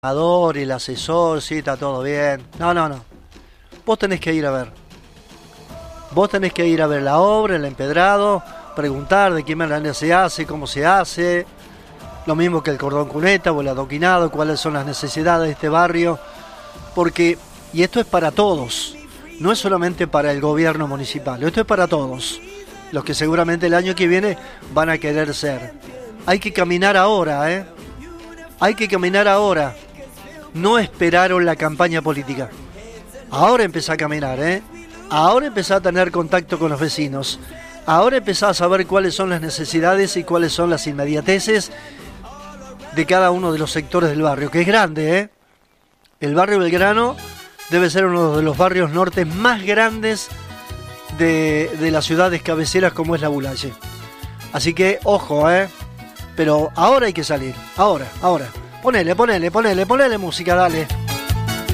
el asesor, sí, está todo bien. No, no, no. Vos tenés que ir a ver. Vos tenés que ir a ver la obra, el empedrado, preguntar de qué manera se hace, cómo se hace. Lo mismo que el cordón cuneta o el adoquinado, cuáles son las necesidades de este barrio. Porque, y esto es para todos, no es solamente para el gobierno municipal, esto es para todos. Los que seguramente el año que viene van a querer ser. Hay que caminar ahora, ¿eh? Hay que caminar ahora. No esperaron la campaña política. Ahora empezá a caminar, ¿eh? Ahora empezá a tener contacto con los vecinos. Ahora empezá a saber cuáles son las necesidades y cuáles son las inmediateces de cada uno de los sectores del barrio, que es grande, ¿eh? El barrio Belgrano debe ser uno de los barrios norte más grandes de las ciudades cabeceras como es la Bulaye. Así que, ojo, ¿eh? Pero ahora hay que salir. Ahora. Ponele música, dale.